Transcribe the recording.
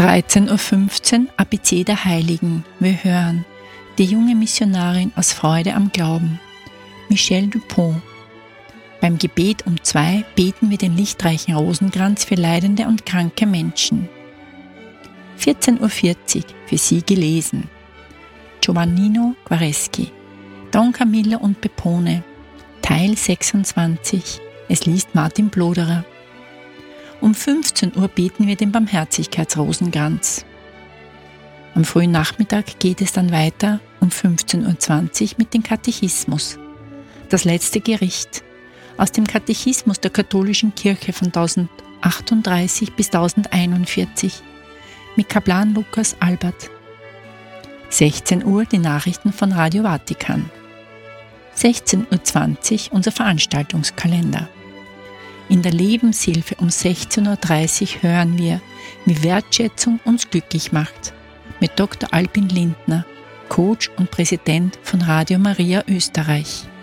13.15 Uhr ABC der Heiligen. Wir hören die junge Missionarin aus Freude am Glauben, Michelle Dupont. Beim Gebet um 2 beten wir den lichtreichen Rosenkranz für leidende und kranke Menschen. 14.40 Uhr für Sie gelesen. Giovannino Guareschi, Don Camillo und Pepone, Teil 26. Es liest Martin Bloderer. Um 15 Uhr beten wir den Barmherzigkeitsrosenkranz. Am frühen Nachmittag geht es dann weiter um 15.20 Uhr mit dem Katechismus. Das letzte Gericht aus dem Katechismus der katholischen Kirche von 1038 bis 1041 mit Kaplan Lukas Albert. 16 Uhr die Nachrichten von Radio Vatikan. 16.20 Uhr unser Veranstaltungskalender. In der Lebenshilfe um 16.30 Uhr hören wir, wie Wertschätzung uns glücklich macht, mit Dr. Albin Lindner, Coach und Präsident von Radio Maria Österreich.